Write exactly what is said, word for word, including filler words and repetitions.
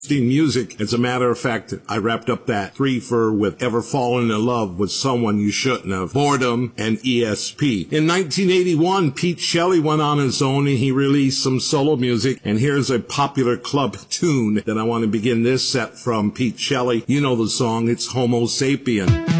music. As a matter of fact, I wrapped up that threefer with Ever Fallen in Love with Someone You Shouldn't Have, Boredom, and E S P. In nineteen eighty-one, Pete Shelley went on his own and he released some solo music, and here's a popular club tune that I want to begin this set from Pete Shelley. You know the song, it's Homo Sapien.